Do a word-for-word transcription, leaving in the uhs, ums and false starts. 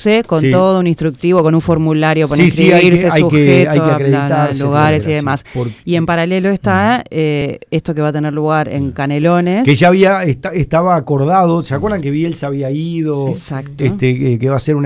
inscribirse con sí. todo un instructivo, con un formulario para sí, sí, inscribirse, hay que, hay sujeto que, hay que a acreditarse, lugares etcétera, y demás. Sí, porque, y en paralelo está eh, esto que va a tener lugar en Canelones. Que ya había, está, estaba acordado, ¿se acuerdan que Bielsa había ido? Exacto. Este, que, que va a ser una